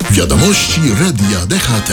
Wiadomości Radia DHT.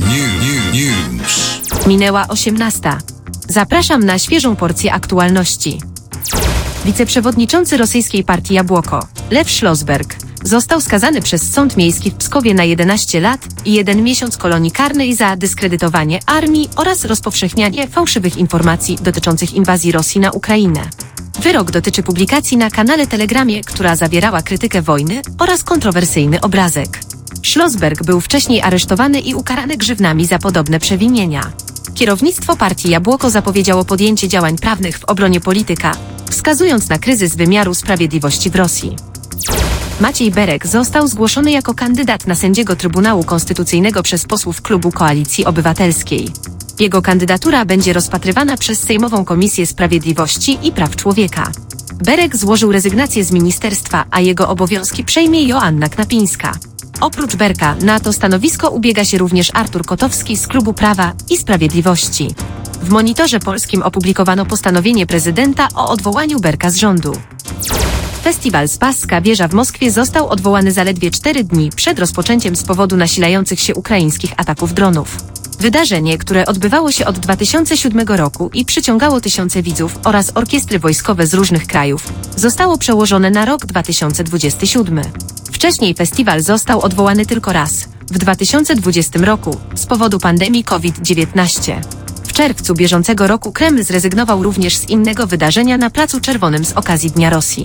News. Minęła 18. Zapraszam na świeżą porcję aktualności. Wiceprzewodniczący rosyjskiej partii Jabłoko, Lew Szlosberg, został skazany przez Sąd Miejski w Pskowie na 11 lat i 1 miesiąc kolonii karnej za dyskredytowanie armii oraz rozpowszechnianie fałszywych informacji dotyczących inwazji Rosji na Ukrainę. Wyrok dotyczy publikacji na kanale Telegramie, która zawierała krytykę wojny oraz kontrowersyjny obrazek. Szlosberg był wcześniej aresztowany i ukarany grzywnami za podobne przewinienia. Kierownictwo partii Jabłoko zapowiedziało podjęcie działań prawnych w obronie polityka, wskazując na kryzys wymiaru sprawiedliwości w Rosji. Maciej Berek został zgłoszony jako kandydat na sędziego Trybunału Konstytucyjnego przez posłów klubu Koalicji Obywatelskiej. Jego kandydatura będzie rozpatrywana przez Sejmową Komisję Sprawiedliwości i Praw Człowieka. Berek złożył rezygnację z ministerstwa, a jego obowiązki przejmie Joanna Knapińska. Oprócz Berka na to stanowisko ubiega się również Artur Kotowski z klubu Prawa i Sprawiedliwości. W Monitorze Polskim opublikowano postanowienie prezydenta o odwołaniu Berka z rządu. Festiwal Spasska Wieża w Moskwie został odwołany zaledwie 4 dni przed rozpoczęciem z powodu nasilających się ukraińskich ataków dronów. Wydarzenie, które odbywało się od 2007 roku i przyciągało tysiące widzów oraz orkiestry wojskowe z różnych krajów, zostało przełożone na rok 2027. Wcześniej festiwal został odwołany tylko raz, w 2020 roku, z powodu pandemii COVID-19. W czerwcu bieżącego roku Kreml zrezygnował również z innego wydarzenia na Placu Czerwonym z okazji Dnia Rosji.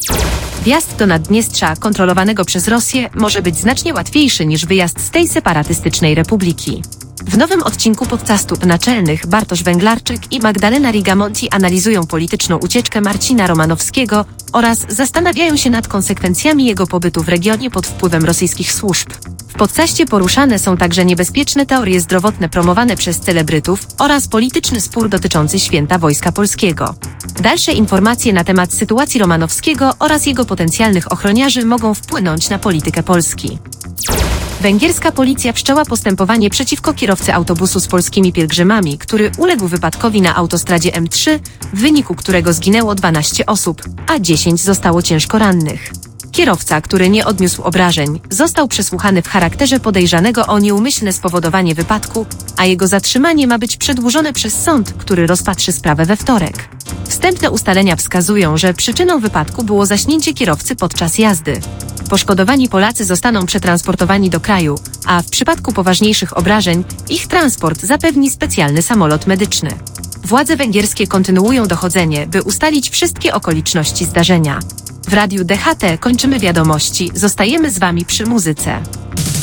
Wjazd do Naddniestrza kontrolowanego przez Rosję może być znacznie łatwiejszy niż wyjazd z tej separatystycznej republiki. W nowym odcinku podcastu naczelnych Bartosz Węglarczyk i Magdalena Rigamonti analizują polityczną ucieczkę Marcina Romanowskiego oraz zastanawiają się nad konsekwencjami jego pobytu w regionie pod wpływem rosyjskich służb. W podcaście poruszane są także niebezpieczne teorie zdrowotne promowane przez celebrytów oraz polityczny spór dotyczący święta Wojska Polskiego. Dalsze informacje na temat sytuacji Romanowskiego oraz jego potencjalnych ochroniarzy mogą wpłynąć na politykę Polski. Węgierska policja wszczęła postępowanie przeciwko kierowcy autobusu z polskimi pielgrzymami, który uległ wypadkowi na autostradzie M3, w wyniku którego zginęło 12 osób, a 10 zostało ciężko rannych. Kierowca, który nie odniósł obrażeń, został przesłuchany w charakterze podejrzanego o nieumyślne spowodowanie wypadku, a jego zatrzymanie ma być przedłużone przez sąd, który rozpatrzy sprawę we wtorek. Wstępne ustalenia wskazują, że przyczyną wypadku było zaśnięcie kierowcy podczas jazdy. Poszkodowani Polacy zostaną przetransportowani do kraju, a w przypadku poważniejszych obrażeń ich transport zapewni specjalny samolot medyczny. Władze węgierskie kontynuują dochodzenie, by ustalić wszystkie okoliczności zdarzenia. W Radiu DHT kończymy wiadomości, zostajemy z Wami przy muzyce.